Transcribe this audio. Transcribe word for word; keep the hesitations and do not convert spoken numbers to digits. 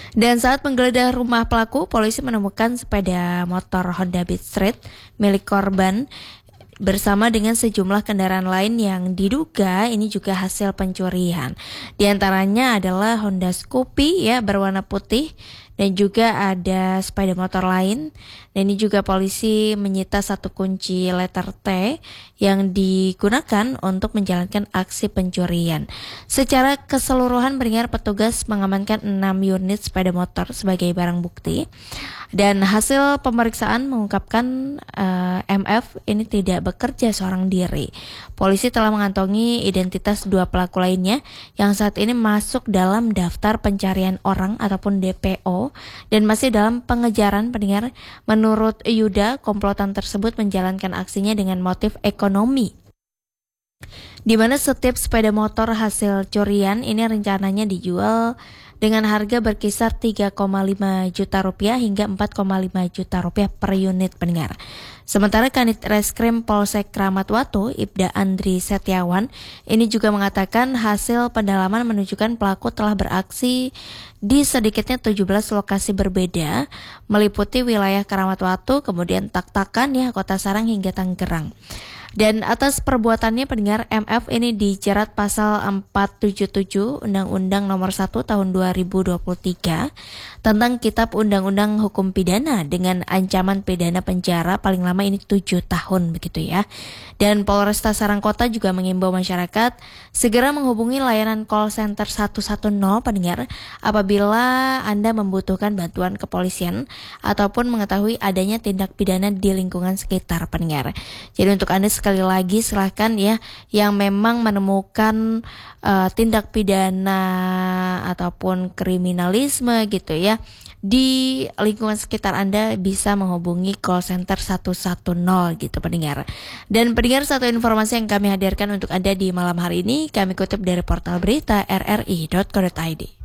Dan saat menggeledah rumah pelaku, polisi menemukan sepeda motor Honda Beat Street milik korban bersama dengan sejumlah kendaraan lain yang diduga ini juga hasil pencurian. Di antaranya adalah Honda Scoopy ya berwarna putih dan juga ada sepeda motor lain. Dan ini juga polisi menyita satu kunci letter T yang digunakan untuk menjalankan aksi pencurian. Secara keseluruhan pendengar, petugas mengamankan enam unit sepeda motor sebagai barang bukti. Dan hasil pemeriksaan mengungkapkan uh, M F ini tidak bekerja seorang diri. Polisi telah mengantongi identitas dua pelaku lainnya yang saat ini masuk dalam daftar pencarian orang ataupun D P O dan masih dalam pengejaran pendengar. Menurut Yuda, komplotan tersebut menjalankan aksinya dengan motif ekonomi, di mana setiap sepeda motor hasil curian ini rencananya dijual dengan harga berkisar tiga koma lima juta rupiah hingga empat koma lima juta rupiah per unit pendengar. Sementara Kanit Reskrim Polsek Kramat Watu, Ibda Andri Setiawan, ini juga mengatakan hasil pendalaman menunjukkan pelaku telah beraksi di sedikitnya tujuh belas lokasi berbeda, meliputi wilayah Kramat Watu, kemudian Tak-Takan ya, Kota Sarang hingga Tangerang. Dan atas perbuatannya pendengar, M F ini dijerat pasal empat tujuh tujuh Undang-Undang Nomor satu Tahun dua ribu dua puluh tiga tentang Kitab Undang-Undang Hukum Pidana dengan ancaman pidana penjara paling lama ini tujuh tahun begitu ya. Dan Polresta Sarangkota juga mengimbau masyarakat segera menghubungi layanan call center satu satu nol pendengar apabila Anda membutuhkan bantuan kepolisian ataupun mengetahui adanya tindak pidana di lingkungan sekitar pendengar. Jadi untuk Anda sekali lagi silahkan ya yang memang menemukan uh, tindak pidana ataupun kriminalisme gitu ya di lingkungan sekitar Anda bisa menghubungi call center satu satu nol gitu pendengar. Dan pendengar, satu informasi yang kami hadirkan untuk Anda di malam hari ini kami kutip dari portal berita r r i dot co dot i d.